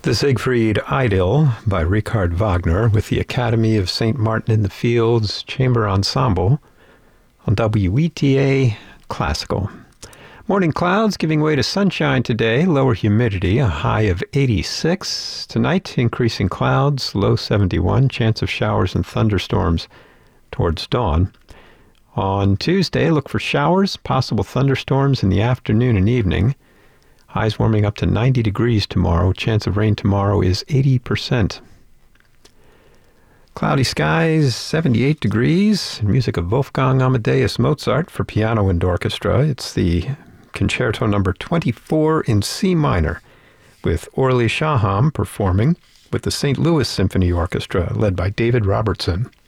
The Siegfried Idyll by Richard Wagner with the Academy of St. Martin in the Fields Chamber Ensemble on WETA Classical. Morning clouds giving way to sunshine today, lower humidity, a high of 86. Tonight, increasing clouds, low 71, chance of showers and thunderstorms towards dawn. On Tuesday, look for showers, possible thunderstorms in the afternoon and evening. Highs warming up to 90 degrees tomorrow. Chance of rain tomorrow is 80%. Cloudy skies, 78 degrees. Music of Wolfgang Amadeus Mozart for piano and orchestra. It's the Concerto number 24 in C minor, with Orly Shaham performing with the St. Louis Symphony Orchestra, led by David Robertson.